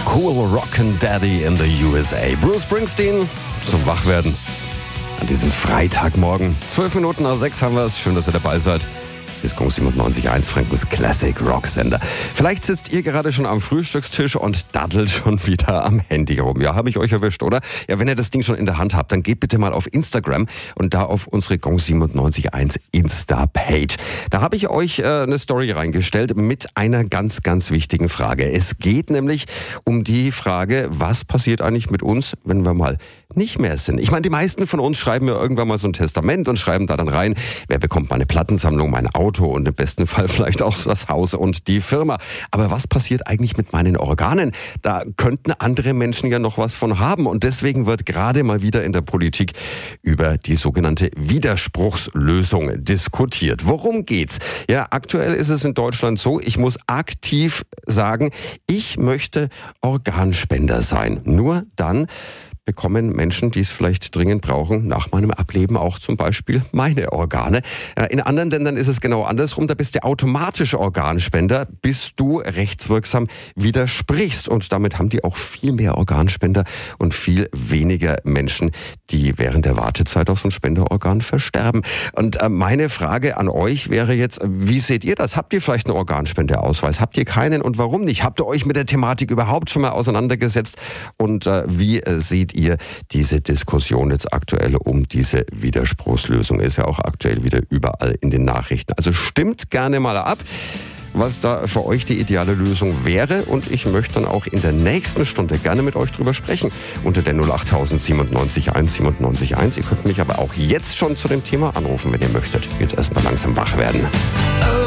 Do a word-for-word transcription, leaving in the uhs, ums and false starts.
Cool Rockin' Daddy in the U S A. Bruce Springsteen zum Wachwerden an diesem Freitagmorgen. Zwölf Minuten nach sechs haben wir es. Schön, dass ihr dabei seid. Hier ist Kong siebenundneunzig Komma eins, Frankens Classic Rock Sender. Vielleicht sitzt ihr gerade schon am Frühstückstisch und daddelt schon wieder am Handy rum. Ja, habe ich euch erwischt, oder? Ja, wenn ihr das Ding schon in der Hand habt, dann geht bitte mal auf Instagram und da auf unsere Kong siebenundneunzig Komma eins Insta-Page. Da habe ich euch äh, eine Story reingestellt mit einer ganz, ganz wichtigen Frage. Es geht nämlich um die Frage, was passiert eigentlich mit uns, wenn wir mal nicht mehr sind. Ich meine, die meisten von uns schreiben ja irgendwann mal so ein Testament und schreiben da dann rein, wer bekommt meine Plattensammlung, mein Auto und im besten Fall vielleicht auch das Haus und die Firma. Aber was passiert eigentlich mit meinen Organen? Da könnten andere Menschen ja noch was von haben. Und deswegen wird gerade mal wieder in der Politik über die sogenannte Widerspruchslösung diskutiert. Worum geht's? Ja, aktuell ist es in Deutschland so, ich muss aktiv sagen, ich möchte Organspender sein. Nur dann bekommen Menschen, die es vielleicht dringend brauchen, nach meinem Ableben auch zum Beispiel meine Organe. In anderen Ländern ist es genau andersrum. Da bist du automatisch Organspender, bis du rechtswirksam widersprichst. Und damit haben die auch viel mehr Organspender und viel weniger Menschen, die während der Wartezeit auf so ein Spenderorgan versterben. Und meine Frage an euch wäre jetzt, wie seht ihr das? Habt ihr vielleicht einen Organspendeausweis? Habt ihr keinen und warum nicht? Habt ihr euch mit der Thematik überhaupt schon mal auseinandergesetzt? Und wie seht ihr diese Diskussion jetzt aktuell um diese Widerspruchslösung? Ist ja auch aktuell wieder überall in den Nachrichten. Also stimmt gerne mal ab, was da für euch die ideale Lösung wäre. Und ich möchte dann auch in der nächsten Stunde gerne mit euch drüber sprechen. Unter der null acht siebenundneunzig Komma eins siebenundneunzig Komma eins. Ihr könnt mich aber auch jetzt schon zu dem Thema anrufen, wenn ihr möchtet. Jetzt erstmal langsam wach werden.